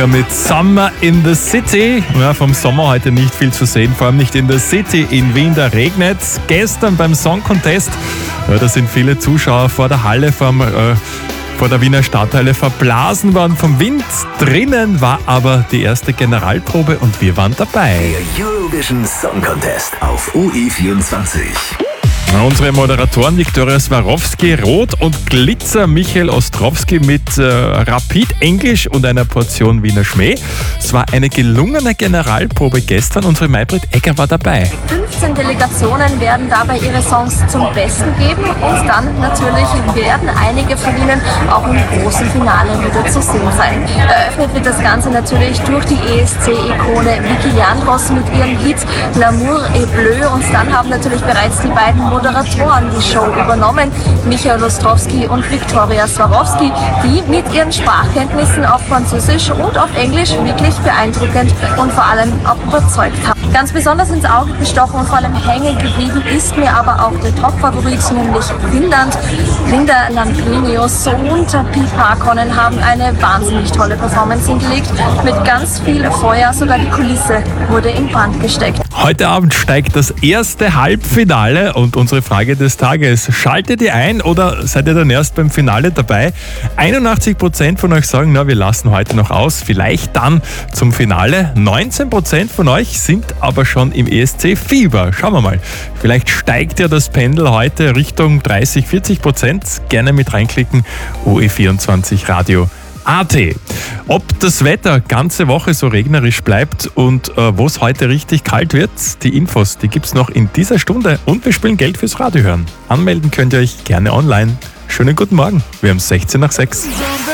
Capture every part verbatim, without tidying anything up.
Mit Summer in the City. Ja, vom Sommer heute nicht viel zu sehen, vor allem nicht in der City in Wien, da regnet's. Gestern beim Song Contest, ja, da sind viele Zuschauer vor der Halle, vom, äh, vor der Wiener Stadthalle verblasen worden vom Wind. Drinnen war aber die erste Generalprobe und wir waren dabei. Der Eurovision Song Contest auf U E vierundzwanzig. Unsere Moderatoren Viktoria Swarovski, Rot und Glitzer, Michael Ostrowski mit äh, Rapid Englisch und einer Portion Wiener Schmäh. Es war eine gelungene Generalprobe gestern. Unsere Maybrit Egger war dabei. fünfzehn Delegationen werden dabei ihre Songs zum Besten geben und dann natürlich werden einige von ihnen auch im großen Finale wieder zu sehen sein. Eröffnet wird das Ganze natürlich durch die E S C-Ikone Vicky Leandros mit ihrem Hit L'amour est bleu und dann haben natürlich bereits die beiden Moderatoren die Show übernommen, Michael Ostrowski und Viktoria Swarovski, die mit ihren Sprachkenntnissen auf Französisch und auf Englisch wirklich beeindruckend und vor allem auch überzeugt haben. Ganz besonders ins Auge gestochen und vor allem hängen geblieben ist mir aber auch der Top-Favorit, nämlich Finnland. Linda Lampenius und Pete Parkkonen haben eine wahnsinnig tolle Performance hingelegt, mit ganz viel Feuer, sogar die Kulisse wurde in Brand gesteckt. Heute Abend steigt das erste Halbfinale und unsere Frage des Tages: Schaltet ihr ein oder seid ihr dann erst beim Finale dabei? einundachtzig Prozent von euch sagen, na, wir lassen heute noch aus, vielleicht dann zum Finale. neunzehn Prozent von euch sind aber schon im E S C-Fieber. Schauen wir mal. Vielleicht steigt ja das Pendel heute Richtung dreißig, vierzig Prozent. Gerne mit reinklicken. U E vierundzwanzig Radio. A T. Ob das Wetter ganze Woche so regnerisch bleibt und äh, wo es heute richtig kalt wird, die Infos, die gibt's noch in dieser Stunde und wir spielen Geld fürs Radio hören. Anmelden könnt ihr euch gerne online. Schönen guten Morgen. Wir haben sechzehn nach sechs.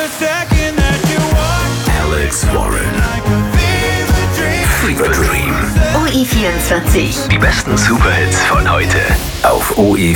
Alex Warren. Fever Dream. U E vierundzwanzig. Die besten Superhits von heute auf U E